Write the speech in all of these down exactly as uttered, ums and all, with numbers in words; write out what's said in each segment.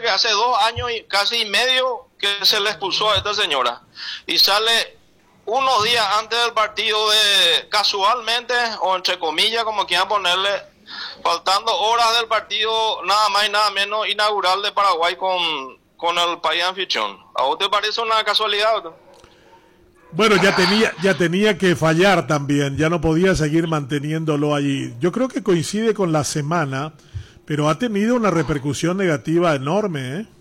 que hace dos años y casi y medio que se le expulsó a esta señora. Y sale unos días antes del partido de, casualmente, o entre comillas, como quieran ponerle, faltando horas del partido, nada más y nada menos, inaugural de Paraguay con, con el país anfitrión. ¿A vos te parece una casualidad, no? Bueno, ya tenía, ya tenía que fallar también, ya no podía seguir manteniéndolo allí. Yo creo que coincide con la semana, pero ha tenido una repercusión negativa enorme, ¿eh?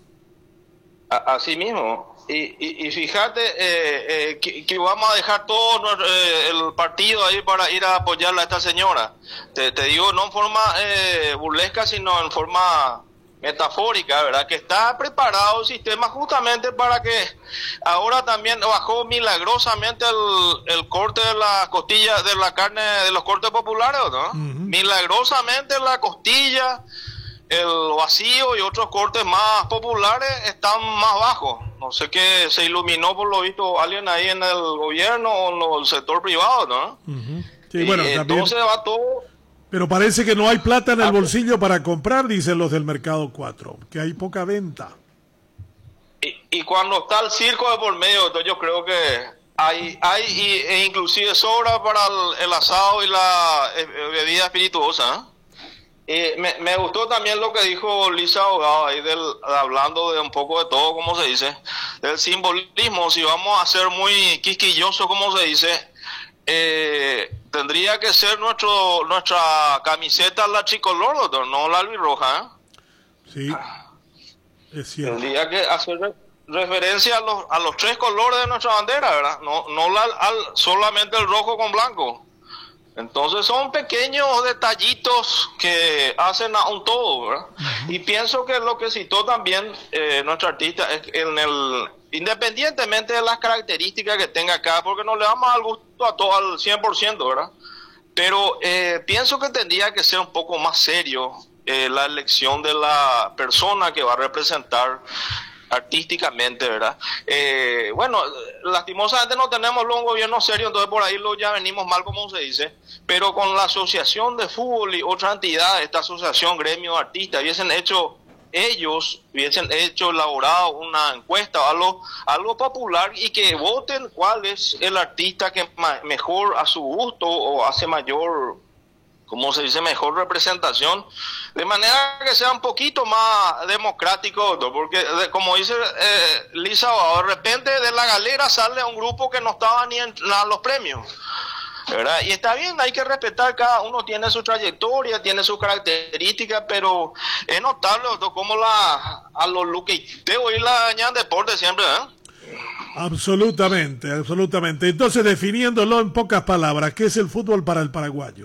Así mismo. Y, y, y fíjate eh, eh, que, que vamos a dejar todo eh, el partido ahí para ir a apoyarla a esta señora. Te, te digo, no en forma eh, burlesca, sino en forma metafórica, ¿verdad? Que está preparado el sistema justamente para que ahora también bajó milagrosamente el, el corte de la costilla, de la carne de los cortes populares, ¿no? Uh-huh. Milagrosamente la costilla, el vacío y otros cortes más populares están más bajos. No sé qué se iluminó por lo visto alguien ahí en el gobierno o en el sector privado, ¿no? Uh-huh. Sí, bueno, y también... entonces va todo... Pero parece que no hay plata en el bolsillo para comprar, dicen los del Mercado cuatro, que hay poca venta. Y, y cuando está el circo de por medio, entonces yo creo que hay, hay y, e inclusive sobra para el, el asado y la eh, bebida espirituosa, ¿eh? Y me, me gustó también lo que dijo Lisa Ahogado ahí del, hablando de un poco de todo, como se dice, del simbolismo. Si vamos a ser muy quisquillosos, como se dice, eh, tendría que ser nuestro nuestra camiseta la tricolor, doctor, no la albirroja, ¿eh? Sí, es cierto. Tendría que hacer re referencia a los a los tres colores de nuestra bandera, ¿verdad? No no la, al, solamente el rojo con blanco. Entonces son pequeños detallitos que hacen a un todo, ¿verdad? Uh-huh. Y pienso que lo que citó también eh, nuestro artista es en el, independientemente de las características que tenga acá, porque no le damos al gusto a todo al cien por ciento, ¿verdad? Pero eh, pienso que tendría que ser un poco más serio eh, la elección de la persona que va a representar artísticamente, ¿verdad? Eh, bueno, lastimosamente no tenemos un gobierno serio, entonces por ahí lo ya venimos mal, como se dice, pero con la asociación de fútbol y otra entidad, esta asociación, gremio de artistas, hubiesen hecho, ellos hubiesen hecho, elaborado una encuesta, algo, algo popular, y que voten cuál es el artista que mejor a su gusto o hace mayor, como se dice, mejor representación, de manera que sea un poquito más democrático, porque de, como dice eh, Lisa, de repente de la galera sale un grupo que no estaba ni en a los premios, ¿verdad? Y está bien, hay que respetar, cada uno tiene su trayectoria, tiene sus características, pero es notable, doctor, como la, a los luquiteos y la añadan deporte siempre, ¿eh? Absolutamente, absolutamente. Entonces, definiéndolo en pocas palabras, ¿qué es el fútbol para el paraguayo?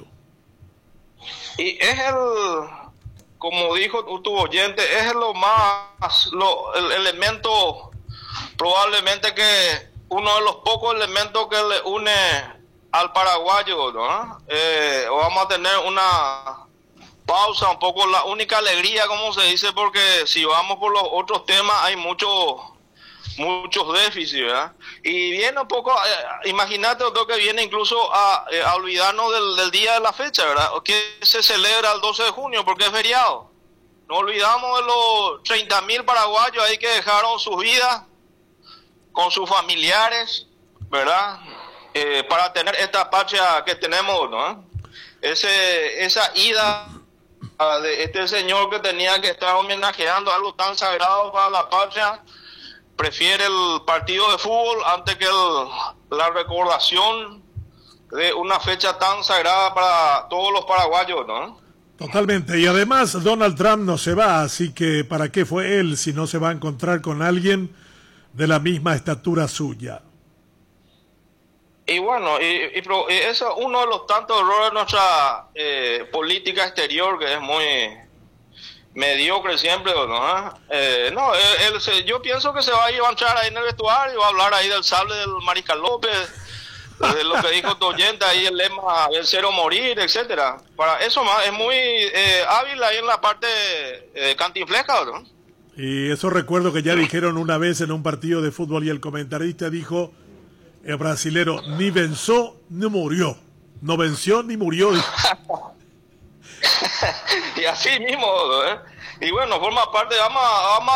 Y es el, como dijo tu oyente, es lo más, lo, el elemento, probablemente que uno de los pocos elementos que le une al paraguayo, ¿no? Eh, vamos a tener una pausa, un poco la única alegría, como se dice, porque si vamos por los otros temas hay muchos muchos déficits, ¿verdad? Y viene un poco, eh, imagínate, doctor, que viene incluso a, eh, a olvidarnos del, del día de la fecha, ¿verdad? Que se celebra el doce de junio, porque es feriado. No olvidamos de los treinta mil paraguayos ahí que dejaron sus vidas con sus familiares, ¿verdad? Eh, para tener esta patria que tenemos, ¿no? Ese, esa ida de este señor que tenía que estar homenajeando algo tan sagrado para la patria, prefiere el partido de fútbol antes que el, la recordación de una fecha tan sagrada para todos los paraguayos, ¿no? Totalmente, y además Donald Trump no se va, así que ¿para qué fue él si no se va a encontrar con alguien de la misma estatura suya? Y bueno, y, y, y eso es uno de los tantos errores de nuestra eh, política exterior, que es muy mediocre siempre, ¿no? Eh, no, él, él, yo pienso que se va a ir a entrar ahí en el vestuario, va a hablar ahí del sable del Mariscal López, de lo que dijo tu oyente ahí, el lema vencer o morir, etcétera. Para eso más, es muy eh, hábil ahí en la parte eh, cantinflesca, ¿no? Y eso recuerdo que ya dijeron una vez en un partido de fútbol y el comentarista dijo, el brasilero, ni venció ni murió, no venció ni murió. Y así mismo, ¿eh? Y bueno, forma parte, vamos a, vamos a